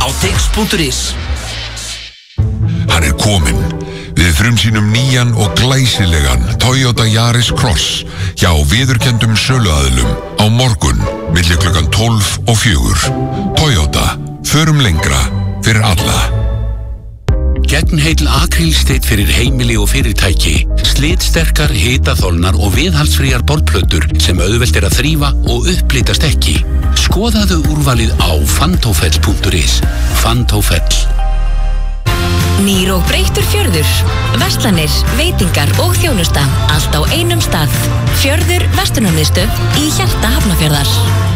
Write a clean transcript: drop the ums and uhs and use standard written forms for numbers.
á tix.is. Hann kominn. Við frumsýnum nýjan og glæsilegan Toyota Yaris Cross hjá viðurkenndum söluaðilum á morgun milli klukkan 12 og 4. Toyota, förum lengra fyrir alla. Gegnheill akrílsteinn fyrir heimili og fyrirtæki, slitsterkar, hitaþolnar og viðhaldsfríar borðplötur sem auðvelt að þrífa og upplitast ekki. Skoðaðu úrvalið á fantofell.is. Fantofell. Nýr og breyttur fjörður. Verslanir, veitingar og þjónusta. Allt á einum stað. Fjörður verslunarmiðstöð í hjarta Hafnarfjarðar.